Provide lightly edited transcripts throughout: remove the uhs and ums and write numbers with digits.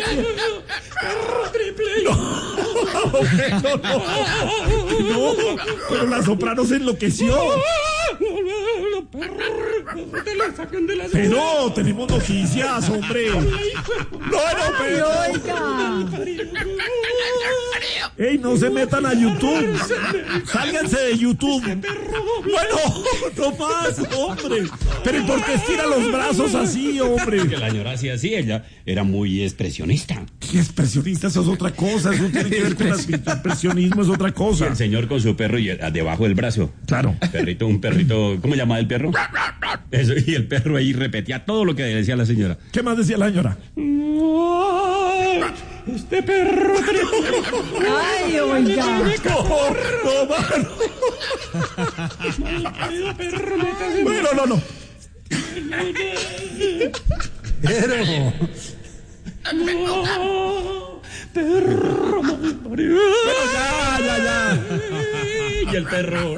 Perro triple. No, pero la soprano se enloqueció. Te la sacan de las Pero tenemos noticias, hombre. Pero. ¡Ey, no se metan a YouTube! ¡Sálganse de YouTube! Bueno, no más, hombre. Pero ¿y por qué estira los brazos así, hombre? Que la señora hacía así, ella era muy expresionista. ¿Qué expresionista? Eso es otra cosa. Eso tiene que ver con el expresionismo, es otra Y cosa. el señor con su perro y debajo del brazo. Claro. Un perrito, ¿cómo llamaba el perro? Eso, y el perro ahí repetía todo lo que decía la señora. ¿Qué más decía la señora? Este perro triple. Ay, oiga. No, mano. Perro, métase. Bueno, no. Perro malparido. Pero ya. Y el perro.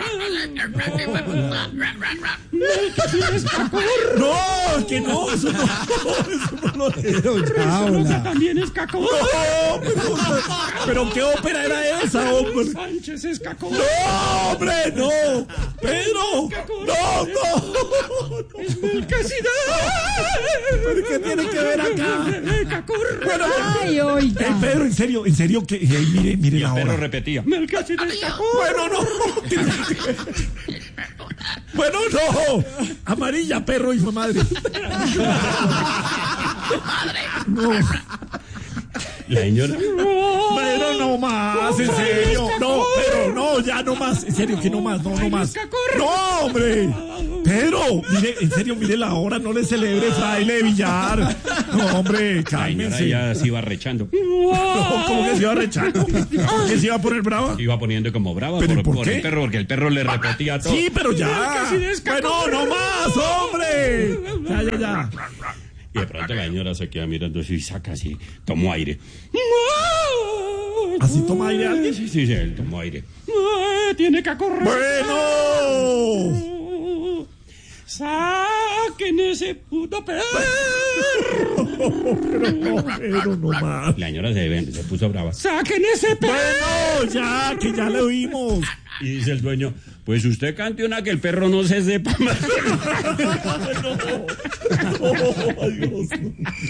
No, que no, eso no lo Esa también es cacón. pero ¿qué ópera era esa, hombre? Sánchez es cacón. No, hombre, no. Pedro, no. Es Melcasidad. ¿Pero qué tiene que ver acá? Bueno, Ay, oiga. Pedro, en serio, que mire Y la el perro hora. repetía. Melcasidad es cacón. Bueno, no. Bueno, no. Amarilla, perro, hijo de madre. No. La señora. Pero no más, en serio. No, pero no, ya no más. En serio, que no más, no más. No, hombre. Pedro, mire, en serio, mire la hora, no le celebre fraile de billar. No, hombre, La señora cálmense. ya se iba rechando. No, ¿cómo que se iba rechando? ¿Que se iba a poner brava? Se iba poniendo como brava ¿Pero por por qué? el perro, porque el perro le repetía todo. Sí, pero ya. Bueno, no más, hombre. Ya. Y de pronto la señora se queda mirando así y saca así, tomó aire. ¿Así toma aire alguien? Sí, él tomó aire. Tiene que correr. Bueno. Saquen ese puto perro. Pero no más. La señora se puso brava. Saquen ese perro. Bueno, ya, que ya le oímos. Y dice el dueño, pues usted cante una que el perro no se sepa más. No, Dios.